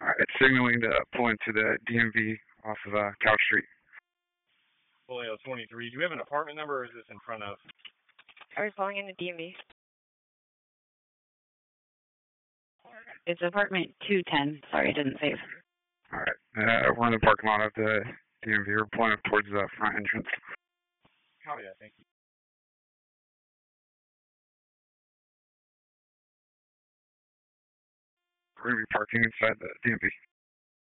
It's signaling to pull into the DMV off of Cal Street. Polio 23. Do we have an apartment number, or is this in front of? Are we pulling into DMV? It's apartment 210. Sorry, I didn't save. All right. We're in the parking lot of the DMV. We're pulling up towards the front entrance. Copy that. Thank you. We're going to be parking inside the DMV.